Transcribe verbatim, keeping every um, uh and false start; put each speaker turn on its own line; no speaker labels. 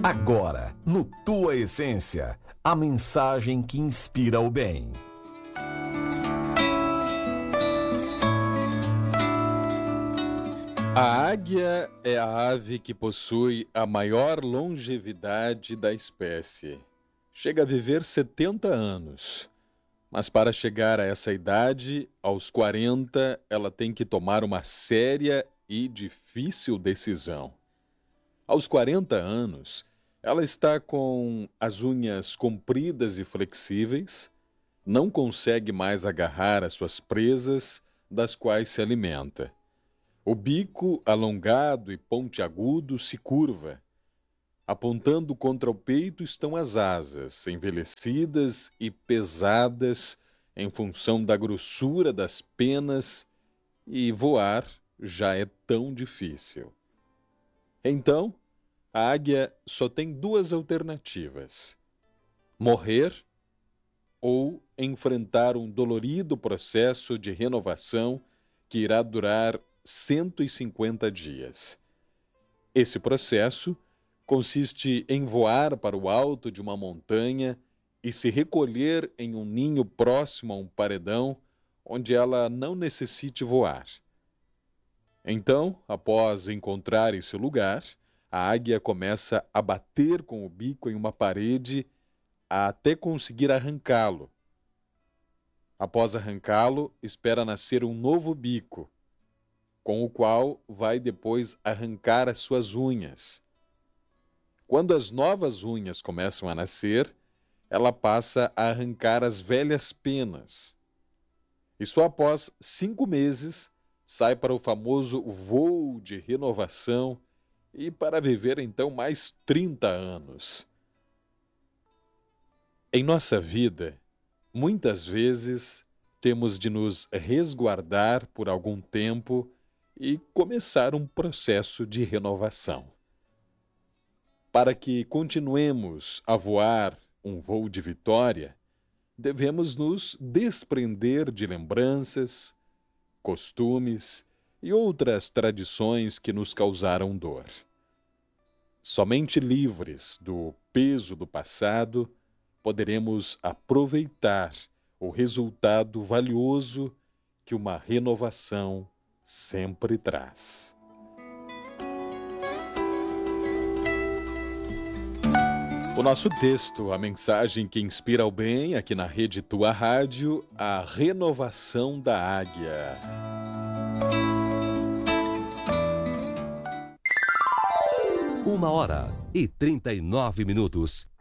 Agora, no Tua Essência, a mensagem que inspira o bem.
A águia é a ave que possui a maior longevidade da espécie. Chega a viver setenta anos. Mas para chegar a essa idade, aos quarenta, ela tem que tomar uma séria e difícil decisão. Aos quarenta anos, ela está com as unhas compridas e flexíveis, não consegue mais agarrar as suas presas, das quais se alimenta. O bico, alongado e pontiagudo, se curva. Apontando contra o peito estão as asas, envelhecidas e pesadas em função da grossura das penas, e voar já é tão difícil. Então, a águia só tem duas alternativas: morrer ou enfrentar um dolorido processo de renovação que irá durar cento e cinquenta dias. Esse processo consiste em voar para o alto de uma montanha e se recolher em um ninho próximo a um paredão onde ela não necessite voar. Então, após encontrar esse lugar, a águia começa a bater com o bico em uma parede até conseguir arrancá-lo. Após arrancá-lo, espera nascer um novo bico, com o qual vai depois arrancar as suas unhas. Quando as novas unhas começam a nascer, ela passa a arrancar as velhas penas. E só após cinco meses sai para o famoso voo de renovação e para viver então mais trinta anos. Em nossa vida, muitas vezes temos de nos resguardar por algum tempo e começar um processo de renovação. Para que continuemos a voar um voo de vitória, devemos nos desprender de lembranças, costumes e outras tradições que nos causaram dor. Somente livres do peso do passado, poderemos aproveitar o resultado valioso que uma renovação sempre traz. O nosso texto, a mensagem que inspira o bem, aqui na Rede Tua Rádio, a renovação da águia.
Uma hora e trinta e nove minutos.